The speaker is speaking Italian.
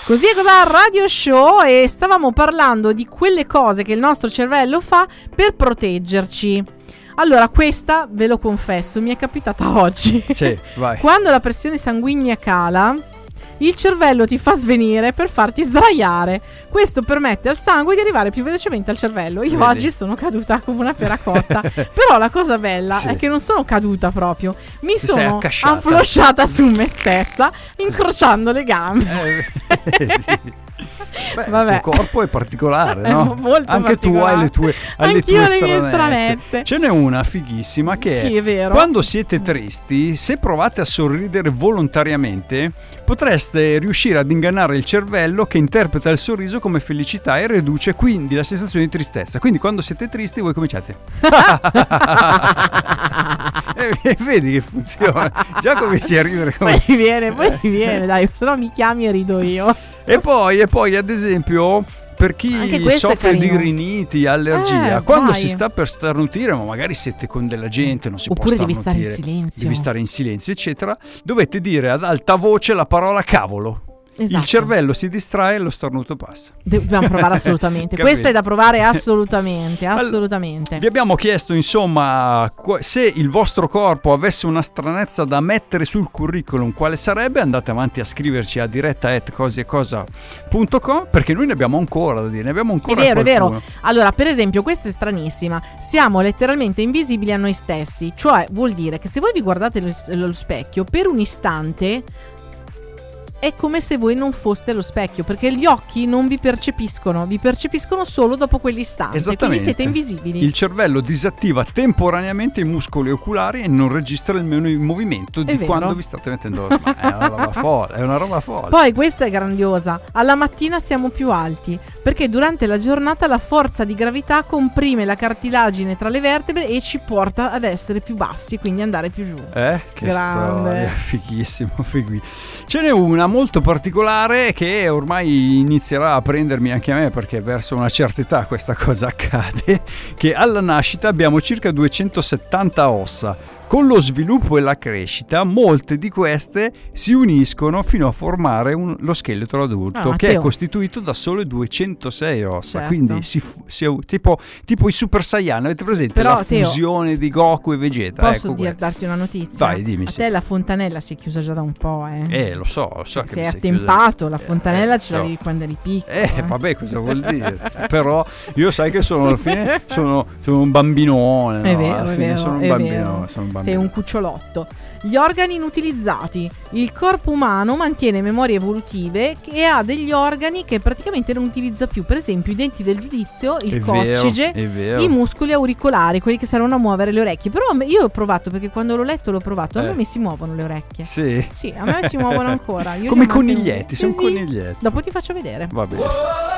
Così è cosa Radio Show, e stavamo parlando di quelle cose che il nostro cervello fa per proteggerci. Allora, questa, ve lo confesso, mi è capitata oggi. Sì, vai. Quando la pressione sanguigna cala, il cervello ti fa svenire per farti sdraiare. Questo permette al sangue di arrivare più velocemente al cervello. Io oggi sono caduta come una pera cotta. Però la cosa bella è che non sono caduta proprio. Mi sono afflosciata su me stessa, incrociando le gambe. Beh, vabbè. Il tuo corpo è particolare, no? Molto anche particolare. Tu hai le tue stranezze. Ce n'è una fighissima che è vero. Quando siete tristi, se provate a sorridere volontariamente, potreste riuscire ad ingannare il cervello, che interpreta il sorriso come felicità e riduce quindi la sensazione di tristezza. Quindi quando siete tristi voi cominciate e vedi che funziona. Già cominci a ridere come... poi viene, dai, se no mi chiami e rido io. E poi ad esempio, per chi soffre di riniti, allergia, quando si sta per starnutire, ma magari siete con della gente, non si può starnutire, devi stare in silenzio. Devi stare in silenzio, eccetera, dovete dire ad alta voce la parola cavolo. Esatto. Il cervello si distrae e lo starnuto passa. Dobbiamo provare assolutamente. Questa è da provare assolutamente. Vi abbiamo chiesto, insomma, se il vostro corpo avesse una stranezza da mettere sul curriculum, quale sarebbe? Andate avanti a scriverci a diretta@cosiecosa.com, perché noi ne abbiamo ancora da dire. Ne abbiamo ancora è vero. Allora, per esempio, questa è stranissima. Siamo letteralmente invisibili a noi stessi. Cioè, vuol dire che se voi vi guardate allo specchio per un istante, è come se voi non foste allo specchio, perché gli occhi non vi percepiscono solo dopo quell'istante. Esattamente. Quindi siete invisibili. Il cervello disattiva temporaneamente i muscoli oculari e non registra nemmeno il movimento di quando vi state mettendo. Ma è una roba folle. Poi questa è grandiosa. Alla mattina siamo più alti, perché durante la giornata la forza di gravità comprime la cartilagine tra le vertebre e ci porta ad essere più bassi, quindi andare più giù. Che storia, fighissimo. Ce n'è una molto particolare che ormai inizierà a prendermi anche a me, perché verso una certa età questa cosa accade, che alla nascita abbiamo circa 270 ossa. Con lo sviluppo e la crescita, molte di queste si uniscono fino a formare lo scheletro adulto, che è costituito da sole 206 ossa. Certo. Quindi tipo i Super Saiyan. Avete presente? Però, la fusione di Goku e Vegeta? Posso darti una notizia? Vai, dimmi. A te la fontanella si è chiusa già da un po', Lo so che sei attempato, la fontanella ce l'avevi quando eri piccolo. Vabbè, cosa vuol dire? Però io sai che alla fine sono un bambinone. È vero, alla fine sono un bambino. Sei un cucciolotto. Gli organi inutilizzati. Il corpo umano mantiene memorie evolutive e ha degli organi che praticamente non utilizza più. Per esempio i denti del giudizio, il coccige, i muscoli auricolari, quelli che servono a muovere le orecchie. Però io ho provato, perché quando l'ho letto a me si muovono le orecchie. Sì, a me si muovono ancora. Come coniglietti, sono coniglietti. Dopo ti faccio vedere. Va bene.